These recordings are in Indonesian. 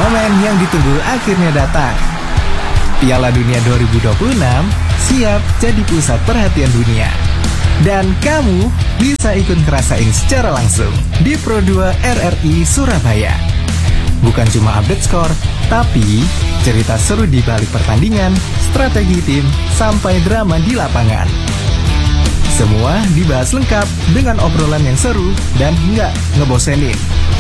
Momen yang ditunggu akhirnya datang. Piala Dunia 2026 siap jadi pusat perhatian dunia. Dan kamu bisa ikut ngerasain secara langsung di Pro 2 RRI Surabaya. Bukan cuma update skor, tapi cerita seru di balik pertandingan, strategi tim, sampai drama di lapangan. Semua dibahas lengkap dengan obrolan yang seru dan nggak ngebosenin.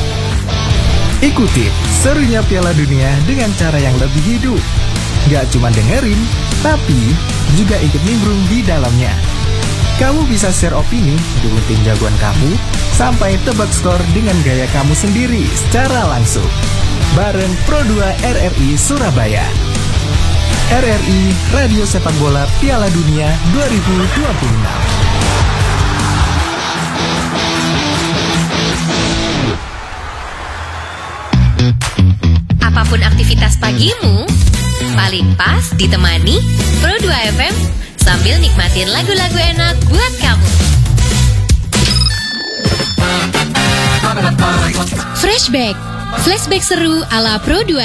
Ikuti serunya Piala Dunia dengan cara yang lebih hidup. Nggak cuma dengerin, tapi juga ikut nimbrung di dalamnya. Kamu bisa share opini, dukung tim jagoan kamu, sampai tebak skor dengan gaya kamu sendiri secara langsung. Bareng Pro 2 RRI Surabaya. RRI Radio Sepak Bola Piala Dunia 2026. Apapun aktivitas pagimu, paling pas ditemani Pro 2 FM sambil nikmatin lagu-lagu enak buat kamu. Flashback seru ala Pro 2.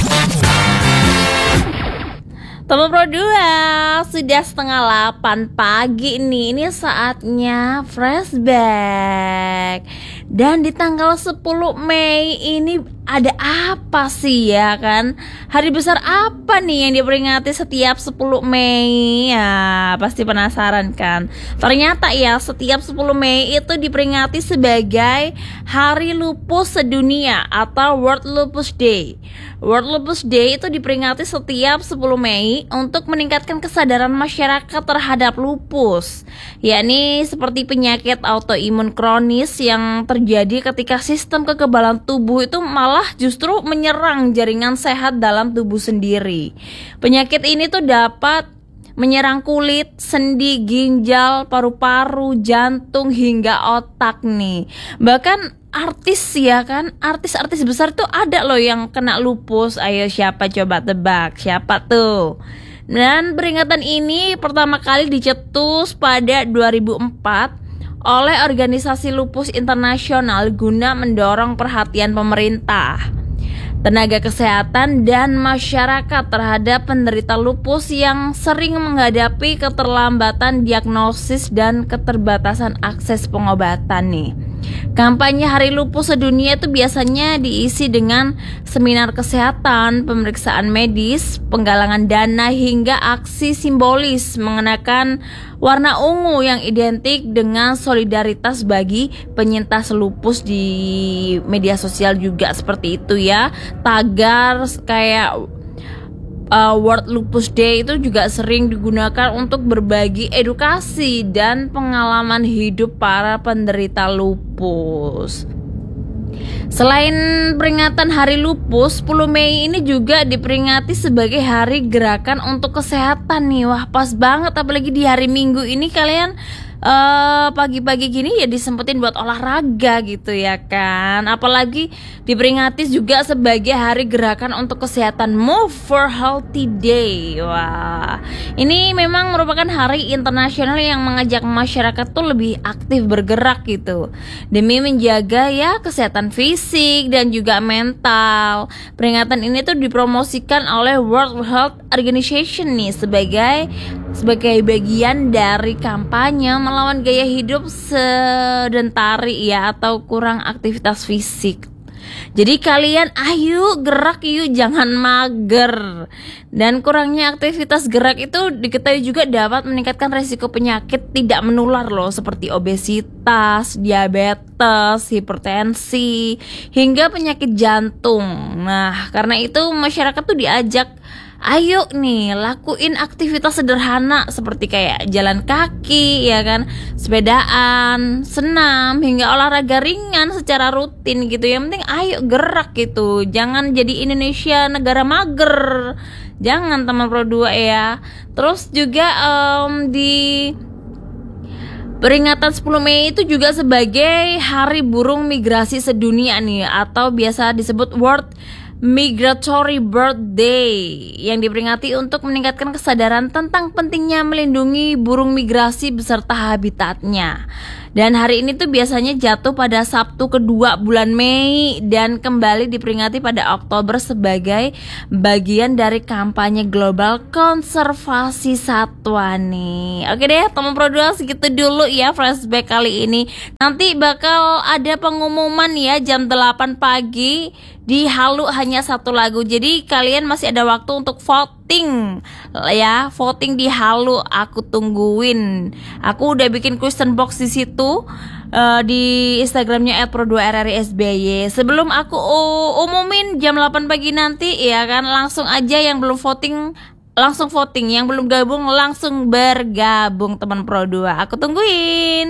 Teman Pro 2, sudah 7:30 pagi nih. Ini saatnya flashback. Dan di tanggal 10 Mei ini ada apa sih ya kan? Hari besar apa nih yang diperingati setiap 10 Mei? Ya, pasti penasaran kan? Ternyata ya, setiap 10 Mei itu diperingati sebagai Hari Lupus Sedunia atau World Lupus Day. World Lupus Day itu diperingati setiap 10 Mei untuk meningkatkan kesadaran masyarakat terhadap lupus, yakni seperti penyakit autoimun kronis yang terjadi ketika sistem kekebalan tubuh itu malah justru menyerang jaringan sehat dalam tubuh sendiri. Penyakit ini tuh dapat menyerang kulit, sendi, ginjal, paru-paru, jantung, hingga otak nih. Bahkan artis ya kan, artis-artis besar tuh ada loh yang kena lupus. Ayo siapa coba tebak, siapa tuh? Dan peringatan ini pertama kali dicetus pada 2004 oleh Organisasi Lupus Internasional guna mendorong perhatian pemerintah, tenaga kesehatan, dan masyarakat terhadap penderita lupus yang sering menghadapi keterlambatan diagnosis dan keterbatasan akses pengobatan nih. Kampanye Hari Lupus Sedunia itu biasanya diisi dengan seminar kesehatan, pemeriksaan medis, penggalangan dana, hingga aksi simbolis mengenakan warna ungu yang identik dengan solidaritas bagi penyintas lupus. Di media sosial juga seperti itu ya. Tagar kayak World Lupus Day itu juga sering digunakan untuk berbagi edukasi dan pengalaman hidup para penderita lupus. Selain peringatan Hari Lupus, 10 Mei ini juga diperingati sebagai Hari Gerakan untuk Kesehatan nih. Wah, pas banget, apalagi di hari Minggu ini kalian pagi-pagi gini ya disempetin buat olahraga gitu ya kan. Apalagi diperingati juga sebagai Hari Gerakan untuk Kesehatan, Move for Healthy Day. Wah, ini memang merupakan hari internasional yang mengajak masyarakat tuh lebih aktif bergerak gitu, demi menjaga ya kesehatan fisik dan juga mental. Peringatan ini tuh dipromosikan oleh World Health Organization nih sebagai bagian dari kampanye melawan gaya hidup sedentari ya, atau kurang aktivitas fisik. Jadi kalian ayo gerak yuk, jangan mager. Dan kurangnya aktivitas gerak itu diketahui juga dapat meningkatkan resiko penyakit tidak menular loh, seperti obesitas, diabetes, hipertensi, hingga penyakit jantung. Nah, karena itu masyarakat tuh diajak, ayo nih lakuin aktivitas sederhana seperti kayak jalan kaki ya kan, sepedaan, senam, hingga olahraga ringan secara rutin gitu. Yang penting ayo gerak gitu. Jangan jadi Indonesia negara mager. Jangan teman Pro 2 ya. Terus juga di peringatan 10 Mei itu juga sebagai Hari Burung Migrasi Sedunia nih, atau biasa disebut World Migratory Bird Day, yang diperingati untuk meningkatkan kesadaran tentang pentingnya melindungi burung migrasi beserta habitatnya. Dan hari ini tuh biasanya jatuh pada Sabtu kedua bulan Mei dan kembali diperingati pada Oktober sebagai bagian dari kampanye global konservasi satwa nih. Oke deh, teman Pro2 segitu dulu ya flashback kali ini. Nanti bakal ada pengumuman ya jam 8 pagi di Halu hanya satu lagu. Jadi kalian masih ada waktu untuk voting ya, voting di Halu. Aku tungguin. Aku udah bikin question box di situ di Instagramnya @pro2rrsby. Sebelum aku umumin jam 8 pagi nanti ya kan, langsung aja yang belum voting langsung voting, yang belum gabung langsung bergabung teman Pro2. Aku tungguin.